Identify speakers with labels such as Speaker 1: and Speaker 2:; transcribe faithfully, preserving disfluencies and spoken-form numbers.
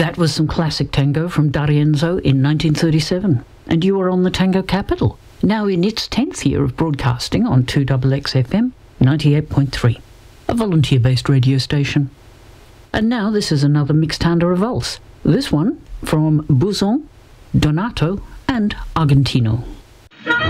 Speaker 1: That was some classic tango from D'Arienzo in nineteen thirty-seven. And you are on the Tango Capital, now in its tenth year of broadcasting on two X X F M ninety-eight point three, a volunteer-based radio station. And now this is another mixed-tanda revolts. This one from Buzon, Donato and Argentino.